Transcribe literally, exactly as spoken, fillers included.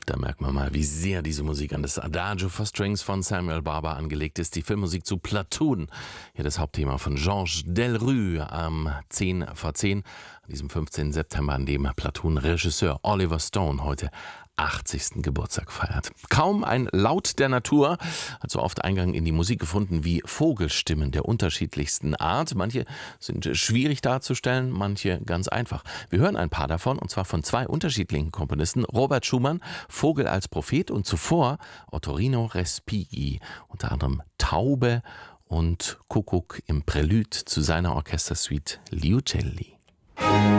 Da merkt man mal, wie sehr diese Musik an das Adagio for Strings von Samuel Barber angelegt ist. Die Filmmusik zu Platoon. Hier das Hauptthema von Georges Delerue am zehn vor zehn, an diesem fünfzehnten September, an dem Platoon-Regisseur Oliver Stone heute achtzigsten Geburtstag feiert. Kaum ein Laut der Natur hat so oft Eingang in die Musik gefunden wie Vogelstimmen der unterschiedlichsten Art. Manche sind schwierig darzustellen, manche ganz einfach. Wir hören ein paar davon, und zwar von zwei unterschiedlichen Komponisten. Robert Schumann, Vogel als Prophet, und zuvor Ottorino Respighi, unter anderem Taube und Kuckuck im Prälude zu seiner Orchestersuite Li Uccelli.